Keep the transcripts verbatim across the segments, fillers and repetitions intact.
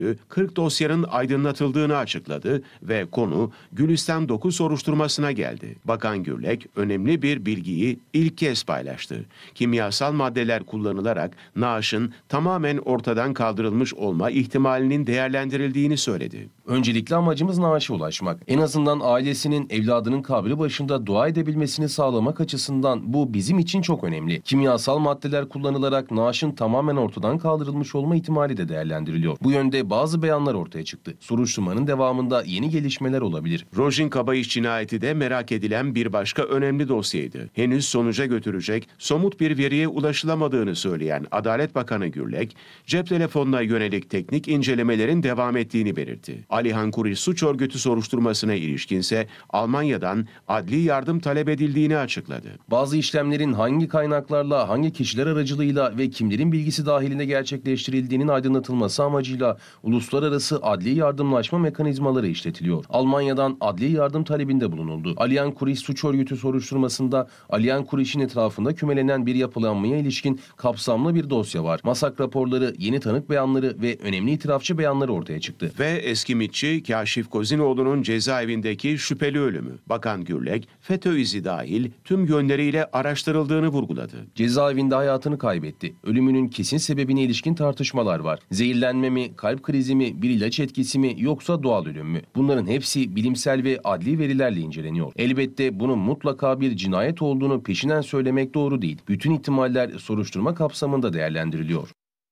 kırk dosyanın aydınlatıldığını açıkladı ve konu Gülistan dokuz soruşturmasına geldi. Bakan Gürlek önemli bir bilgiyi ilk kez paylaştı. Kimyasal maddeler kullanılarak naaşın tamamen ortadan kaldırılmış olma ihtimalinin değerlendirildiğini söyledi. Öncelikle amacımız naaşa ulaşmak. En azından ailesinin evladının kabri başında dua edebilmesini sağlamak açısından bu bizim için çok önemli. Kimyasal maddeler kullanılarak naaşın tamamen ortadan kaldırılmış olma ihtimali de değerlendiriliyor. Bu yönde bazı beyanlar ortaya çıktı. Soruşturmanın devamında yeni gelişmeler olabilir. Rojin Kabayiş cinayeti de merak edilen bir başka önemli dosyaydı. Henüz sonuca götürecek somut bir veriye ulaşılamadığını söyleyen Adalet Bakanı Gürlek, cep telefonuna yönelik teknik incelemelerin devam ettiğini belirtti. Alihan Kuriş suç örgütü soruşturmasına ilişkinse Almanya'dan adli yardım talep edildiğini açıkladı. Bazı işlemlerin hangi kaynaklarla, hangi kişiler aracılığıyla ve kimlerin bilgisi dahilinde gerçekleştirildiğinin aydınlatılması amacıyla uluslararası adli yardımlaşma mekanizmaları işletiliyor. Almanya'dan adli yardım talebinde bulunuldu. Alihan Kuriş suç örgütü soruşturmasında Alihan Kuriş'in etrafında kümelenen bir yapılanmaya ilişkin kapsamlı bir dosya var. Masak raporları, yeni tanık beyanları ve önemli itirafçı beyanları ortaya çıktı. Ve eski MİT'çi Kaşif Kozinoğlu'nun cezaevindeki şüpheli ölümü. Bakan Gürlek, FETÖ izi dahil tüm yönleriyle araştırıldığını vurguladı. Cezaevinde hayatını kaybetti. Ölümünün kesin sebebine ilişkin tartışmalar var. Zehirlenme mi, kalp krizi mi, bir ilaç etkisi mi yoksa doğal ölüm mü? Bunların hepsi bilimsel ve adli verilerle inceleniyor. Elbette bunun mutlaka bir cinayet olduğunu peşinen söylemek doğru değil. Bütün ihtimaller soruşturma kapsamında değerlendiriliyor.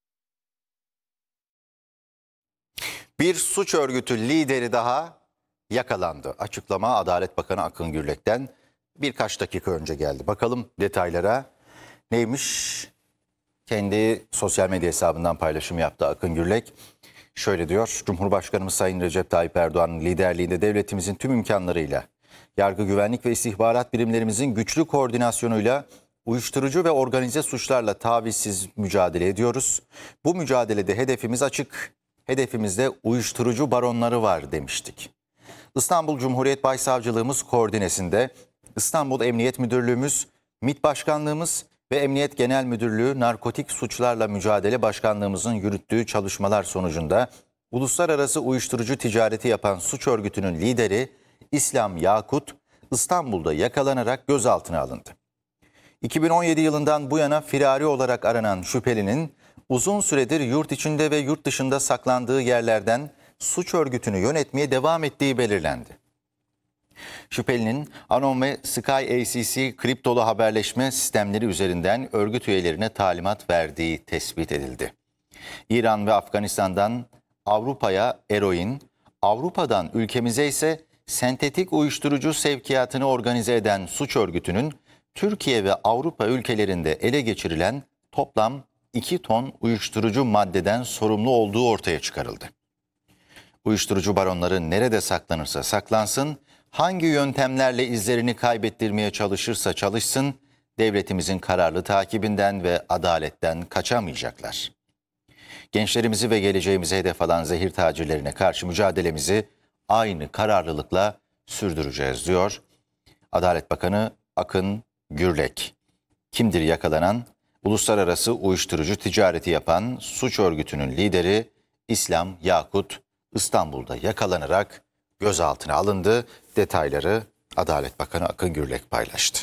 Bir suç örgütü lideri daha yakalandı. Açıklama Adalet Bakanı Akın Gürlek'ten birkaç dakika önce geldi. Bakalım detaylara. Neymiş? Kendi sosyal medya hesabından paylaşım yaptı Akın Gürlek. Şöyle diyor: Cumhurbaşkanımız Sayın Recep Tayyip Erdoğan'ın liderliğinde devletimizin tüm imkanlarıyla, yargı, güvenlik ve istihbarat birimlerimizin güçlü koordinasyonuyla uyuşturucu ve organize suçlarla tavizsiz mücadele ediyoruz. Bu mücadelede hedefimiz açık. Hedefimizde uyuşturucu baronları var demiştik. İstanbul Cumhuriyet Başsavcılığımız koordinesinde İstanbul Emniyet Müdürlüğümüz, MİT Başkanlığımız ve Emniyet Genel Müdürlüğü Narkotik Suçlarla Mücadele Başkanlığımızın yürüttüğü çalışmalar sonucunda uluslararası uyuşturucu ticareti yapan suç örgütünün lideri İslam Yakut İstanbul'da yakalanarak gözaltına alındı. iki bin on yedi yılından bu yana firari olarak aranan şüphelinin uzun süredir yurt içinde ve yurt dışında saklandığı yerlerden suç örgütünü yönetmeye devam ettiği belirlendi. Şüphelinin Anon ve Sky A C C kriptolu haberleşme sistemleri üzerinden örgüt üyelerine talimat verdiği tespit edildi. İran ve Afganistan'dan Avrupa'ya eroin, Avrupa'dan ülkemize ise sentetik uyuşturucu sevkiyatını organize eden suç örgütünün Türkiye ve Avrupa ülkelerinde ele geçirilen toplam iki ton uyuşturucu maddeden sorumlu olduğu ortaya çıkarıldı. Uyuşturucu baronları nerede saklanırsa saklansın, hangi yöntemlerle izlerini kaybettirmeye çalışırsa çalışsın, devletimizin kararlı takibinden ve adaletten kaçamayacaklar. Gençlerimizi ve geleceğimizi hedef alan zehir tacirlerine karşı mücadelemizi aynı kararlılıkla sürdüreceğiz diyor Adalet Bakanı Akın Gürlek. Kimdir yakalanan? Uluslararası uyuşturucu ticareti yapan suç örgütünün lideri İslam Yakut İstanbul'da yakalanarak gözaltına alındı. Detayları Adalet Bakanı Akın Gürlek paylaştı.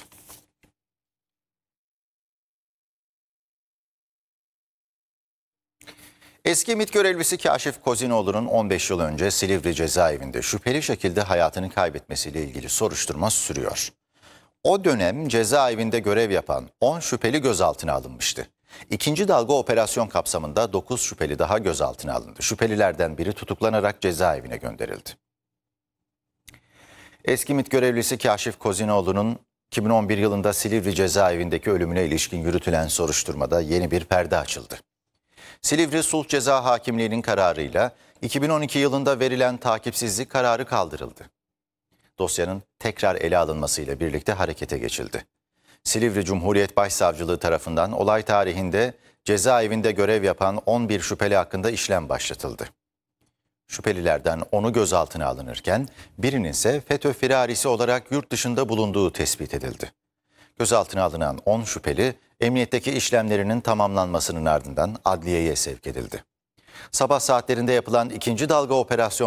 Eski MİT görevlisi Kaşif Kozinoğlu'nun on beş yıl önce Silivri cezaevinde şüpheli şekilde hayatını kaybetmesiyle ilgili soruşturma sürüyor. O dönem cezaevinde görev yapan on şüpheli gözaltına alınmıştı. İkinci dalga operasyon kapsamında dokuz şüpheli daha gözaltına alındı. Şüphelilerden biri tutuklanarak cezaevine gönderildi. Eski MİT görevlisi Kaşif Kozinoğlu'nun iki bin on bir yılında Silivri cezaevindeki ölümüne ilişkin yürütülen soruşturmada yeni bir perde açıldı. Silivri Sulh Ceza Hakimliği'nin kararıyla iki bin on iki yılında verilen takipsizlik kararı kaldırıldı. Dosyanın tekrar ele alınmasıyla birlikte harekete geçildi. Silivri Cumhuriyet Başsavcılığı tarafından olay tarihinde cezaevinde görev yapan on bir şüpheli hakkında işlem başlatıldı. Şüphelilerden onu gözaltına alınırken birinin ise FETÖ firarisi olarak yurt dışında bulunduğu tespit edildi. Gözaltına alınan on şüpheli emniyetteki işlemlerinin tamamlanmasının ardından adliyeye sevk edildi. Sabah saatlerinde yapılan ikinci dalga operasyon